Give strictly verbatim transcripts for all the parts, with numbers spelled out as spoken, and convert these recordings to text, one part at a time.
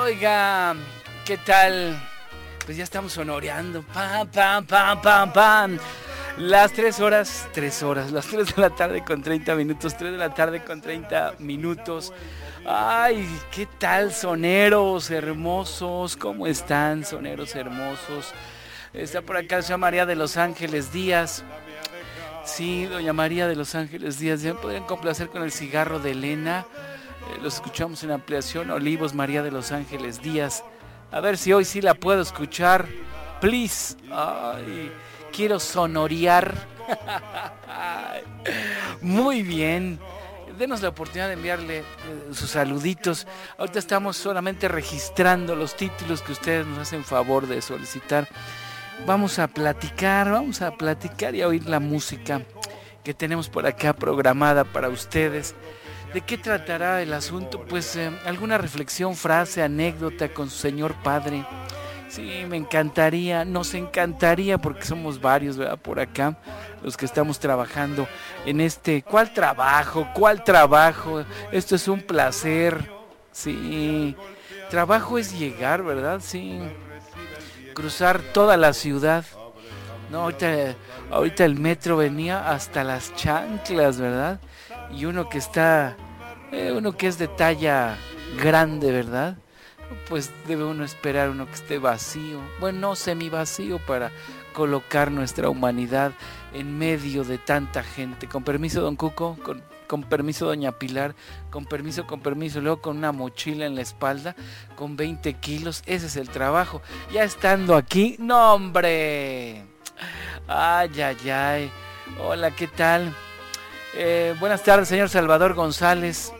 Oiga, ¿qué tal? Pues ya estamos sonoreando. Pam, pam, pam, pam, pam. Las tres horas, tres horas, las tres de la tarde con treinta minutos, tres de la tarde con treinta minutos. Ay, ¿qué tal, soneros hermosos? ¿Cómo están, soneros hermosos? Está por acá, se llama María de los Ángeles Díaz. Sí, doña María de los Ángeles Díaz. ¿Ya me podrían complacer con el cigarro de Elena? Eh, los escuchamos en ampliación. Olivos, María de los Ángeles Díaz. A ver si hoy sí la puedo escuchar. Please. Ay, quiero sonorear. Muy bien. Denos la oportunidad de enviarle eh, sus saluditos. Ahorita estamos solamente registrando los títulos que ustedes nos hacen favor de solicitar. Vamos a platicar, vamos a platicar y a oír la música que tenemos por acá programada para ustedes. ¿De qué tratará el asunto? Pues eh, alguna reflexión, frase, anécdota con su señor padre. Sí, me encantaría, nos encantaría porque somos varios, ¿verdad? Por acá, los que estamos trabajando en este... ¿Cuál trabajo? ¿Cuál trabajo? Esto es un placer. Sí, trabajo es llegar, ¿verdad? Sí, cruzar toda la ciudad. No, ahorita, ahorita el metro venía hasta las chanclas, ¿verdad? Y uno que está, eh, uno que es de talla grande, ¿verdad? Pues debe uno esperar uno que esté vacío, bueno, no semi vacío, para colocar nuestra humanidad en medio de tanta gente. Con permiso, don Cuco, con, con permiso, doña Pilar, con permiso, con permiso, luego con una mochila en la espalda, con veinte kilos, ese es el trabajo. Ya estando aquí, ¡no, hombre! Ay, ay, ay. Hola, ¿qué tal? Eh, buenas tardes, señor Salvador González.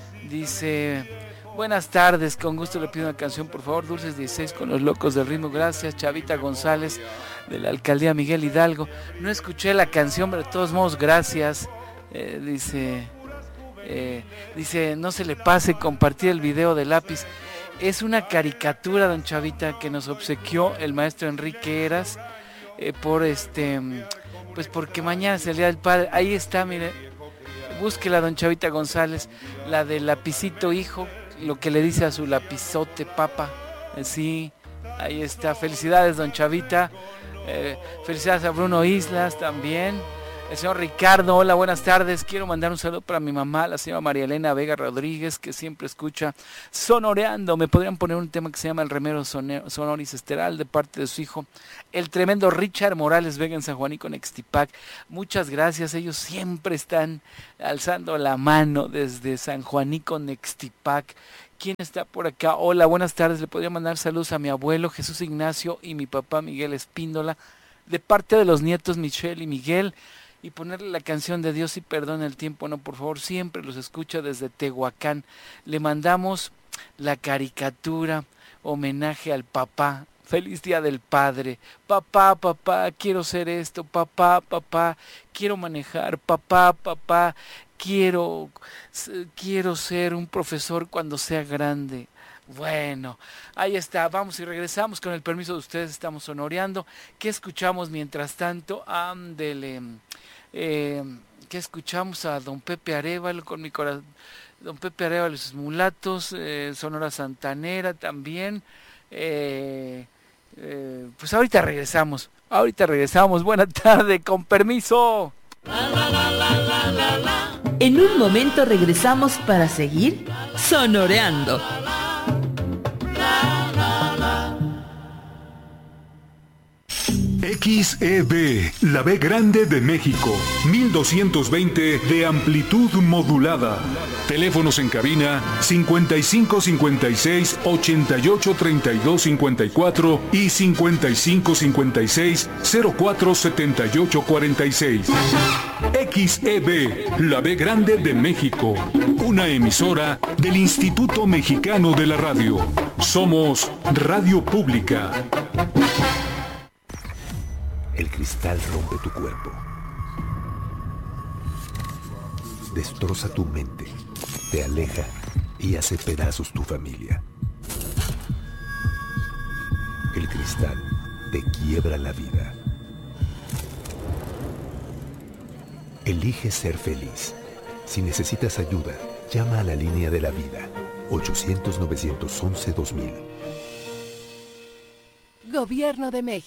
Dice... Buenas tardes, con gusto le pido una canción, por favor, Dulces dieciséis con los Locos del Ritmo. Gracias, Chavita González, de la Alcaldía Miguel Hidalgo. No escuché la canción, pero de todos modos, gracias. Eh, dice, eh, dice, no se le pase compartir el video de Lápiz. Es una caricatura, don Chavita, que nos obsequió el maestro Enrique Eras, eh, por este, pues porque mañana es el Día del Padre. Ahí está, mire, búsquela, don Chavita González, la del lapicito hijo, lo que le dice a su lapizote papa. Eh, sí, ahí está. Felicidades, don Chavita. Eh, felicidades a Bruno Islas también. El señor Ricardo, hola, buenas tardes. Quiero mandar un saludo para mi mamá, la señora María Elena Vega Rodríguez, que siempre escucha Sonoreando. Me podrían poner un tema que se llama El Remero Sonoris Esteral, de parte de su hijo, el tremendo Richard Morales Vega, en San Juanico, Nextipac. Muchas gracias, ellos siempre están alzando la mano desde San Juanico, Nextipac. ¿Quién está por acá? Hola, buenas tardes. Le podría mandar saludos a mi abuelo Jesús Ignacio y mi papá Miguel Espíndola, de parte de los nietos Michelle y Miguel, y ponerle la canción de Dios y perdona el tiempo, no, por favor. Siempre los escucha desde Tehuacán. Le mandamos la caricatura, homenaje al papá. Feliz Día del Padre. Papá, papá, quiero ser esto. Papá, papá, quiero manejar. Papá, papá, quiero, quiero ser un profesor cuando sea grande. Bueno, ahí está, vamos y regresamos. Con el permiso de ustedes estamos sonoreando. ¿Qué escuchamos mientras tanto? Ándele. Eh, ¿Qué escuchamos? A don Pepe Arévalo con mi corazón. Don Pepe Arévalo y sus mulatos. Eh, Sonora Santanera también. Eh, eh, pues ahorita regresamos. Ahorita regresamos. Buena tarde, con permiso. En un momento regresamos para seguir sonoreando. X E B, la B grande de México, mil doscientos veinte de amplitud modulada. Teléfonos en cabina cincuenta y cinco cincuenta y seis ochenta y ocho treinta y dos cincuenta y cuatro y cincuenta y cinco cincuenta y seis cero cuatro setenta y ocho cuarenta y seis. X E B, la B grande de México, una emisora del Instituto Mexicano de la Radio. Somos Radio Pública. El cristal rompe tu cuerpo, destroza tu mente, te aleja y hace pedazos tu familia. El cristal te quiebra la vida. Elige ser feliz. Si necesitas ayuda, Llama a la línea de la vida, ochocientos, novecientos once, dos mil. Gobierno de México.